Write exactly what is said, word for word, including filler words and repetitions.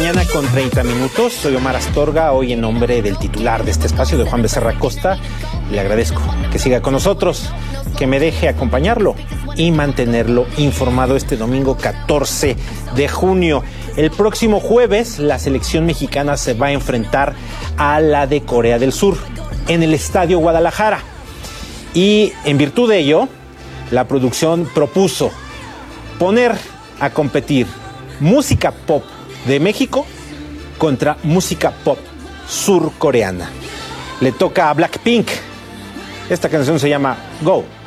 mañana con treinta minutos. Soy Omar Astorga, hoy en nombre del titular de este espacio, de Juan Becerra Costa. Le agradezco que siga con nosotros, que me deje acompañarlo y mantenerlo informado este domingo catorce de junio. El próximo jueves, la selección mexicana se va a enfrentar a la de Corea del Sur en el Estadio Guadalajara. Y en virtud de ello, la producción propuso poner a competir música pop de México contra música pop surcoreana. Le toca a Blackpink. Esta canción se llama Go.